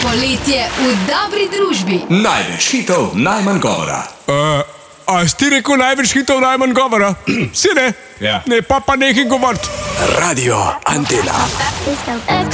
Poletje v dobri družbi. Največ hitov, najmanj govora. A si ti rekel največ hitov, najmanj govora? Si ne? Ja. Ne, pa nekaj govoriti. Radio Antena.